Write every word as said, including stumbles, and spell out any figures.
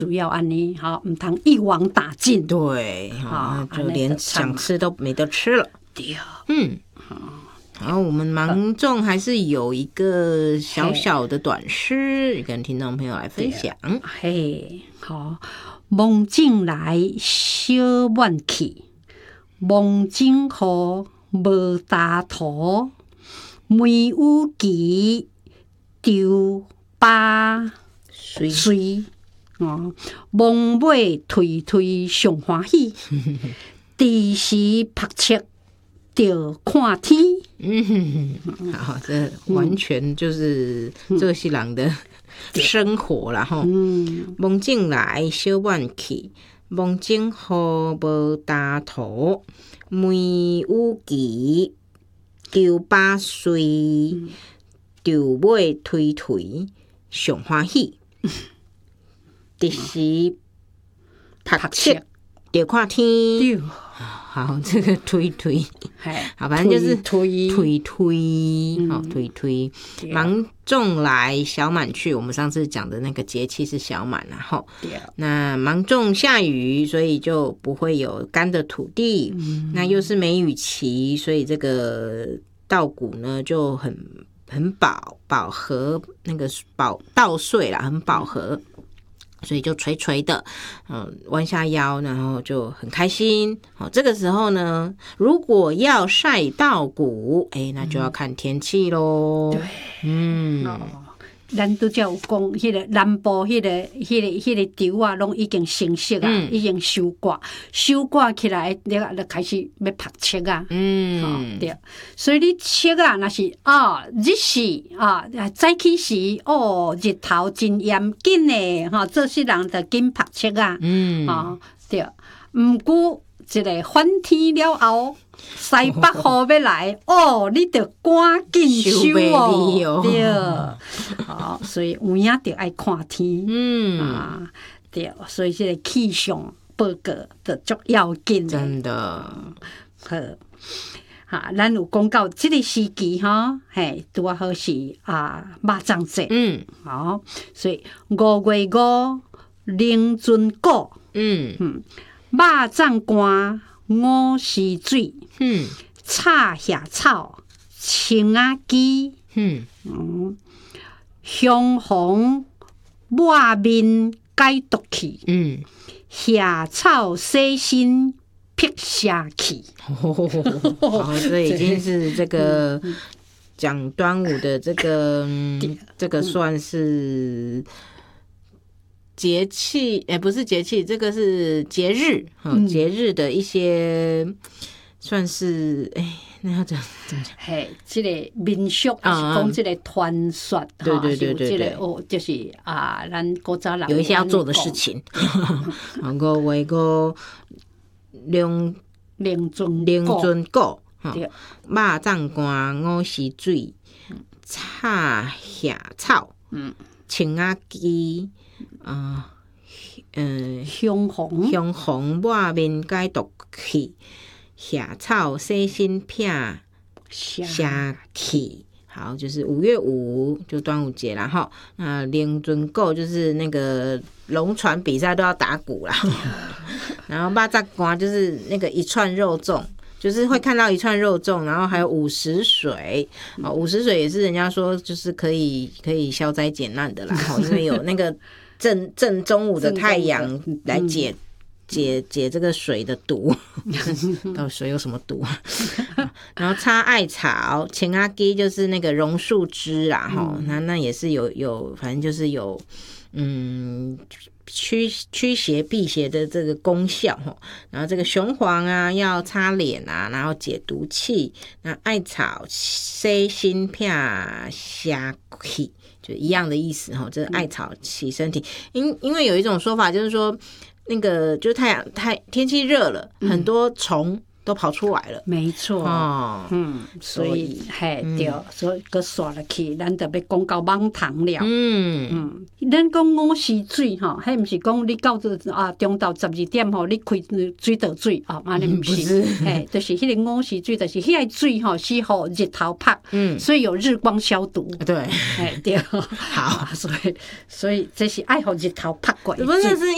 主要安尼哈，唔通一网打尽。 对，哈，就连想吃都没得吃了。 对， 嗯，好，我们芒种还是有一个小小的短诗跟听众朋友来分享。 嘿，好，梦境来小满去，梦境好无大图，梅有奇丢巴水。哦，梦尾推推上欢喜，第时拍切就看天。 嗯，好，这完全就是这些人的生活啦吼。嗯，梦境来小满去，梦境好无大图，梅有奇丢巴水，丢尾推推上欢喜。第时拍切就看天。好，这个推推，好，反正就是推推推，好推推，芒种来小满去。我们上次讲的那个节气是小满啊，哈。那芒种下雨，所以就不会有干的土地。嗯、那又是梅雨期，所以这个稻谷呢就很很饱饱和，那个饱稻穗啦，很饱和。所以就垂垂的，嗯，弯下腰，然后就很开心。好，这个时候呢，如果要晒稻谷，哎，那就要看天气咯。 对， 嗯， 哦，咱都叫有讲，迄个南部迄个、迄个、迄个稻啊，拢已经成熟啊，嗯、已经收割，收割起来，你就开始要拍切啊。嗯，哦，对，所以你切啊，那是哦，日时啊，早起时哦，日头真严紧的哈，这些人就紧拍切啊。嗯，哦，对，毋过一个反天了后。西北雨要来哦，你得赶紧收哦，对，好，所以有影就爱看天，嗯啊，对，所以这个气象报告就足要紧， 真的， 好，哈，咱有讲到这个时期哈，嘿，拄啊好是啊肉粽节，嗯，好，所以五月五凌春果，嗯嗯，肉粽干。五时水，嗯，插下草，青啊鸡，嗯嗯，香红抹面解毒去，嗯，下草洗身辟邪去。 好，这已经是这个讲端午的这个、嗯、这个算是。节气，哎、欸，不是节气，这个是节日，嗯，节日的一些算是，哎、欸，那要怎怎么讲？ 嘿，这个民俗是讲这个传说， 对对对对对， 哦，就是啊，咱古早人有一些要做的事情。然后为个凌凌春凌春果，肉粽干五时水，插下草，嗯，青啊鸡。啊，嗯， 香红香红抹面解毒去，下草洗身辟邪去。好，就是五月五就端午节啦哈。那凌春果就是那个龙船比赛都要打鼓啦。然后肉粽干就是那个一串肉粽。就是会看到一串肉粽，然后还有午时水啊，午时水也是人家说就是可以可以消灾解难的啦，因为有那个正正中午的太阳来解、嗯、解解这个水的毒，到底水有什么毒？然后插艾草，青阿基就是那个榕树枝啦，哈、嗯，那那也是有有，反正就是有嗯。驱驱邪辟邪的这个功效，然后这个雄黄啊要擦脸啊，然后解毒气。那艾草洗身辟邪气，就一样的意思哈。这艾草洗身体，因因为有一种说法就是说，那个就是太阳太天气热了，很多虫。都跑出来了， 没错，哦、嗯，所以嘿，对，嗯、所以个刷落去，咱就要讲到网糖了，嗯嗯，咱讲五时水吼，迄毋是讲你到这啊中昼十二点吼，你开水倒水啊，安尼毋是，嘿，就是迄个五时水，就是迄个水吼，是互日头晒，嗯，所以有日光消毒， 对， 哎对， 好， 所以所以这是爱互日头晒过， 不是是